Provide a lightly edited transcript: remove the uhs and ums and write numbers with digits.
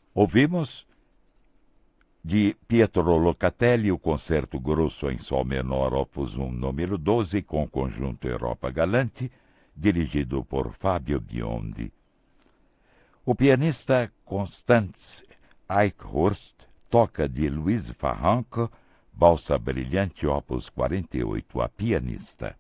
Ouvimos de Pietro Locatelli o Concerto Grosso em Sol Menor, Opus 1, número 12, com o conjunto Europa Galante, dirigido por Fábio Biondi. O pianista Constance Eichhorst toca de Louise Farranco, Valsa Brilhante, Opus 48, a pianista.